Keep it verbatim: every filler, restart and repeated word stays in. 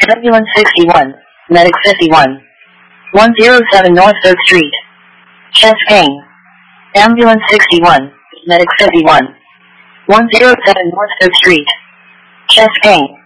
Ambulance sixty-one, Medic fifty-one. one oh seven North third Street. Chest pain. Ambulance sixty-one, Medic fifty-one. one oh seven North third Street. Chest pain.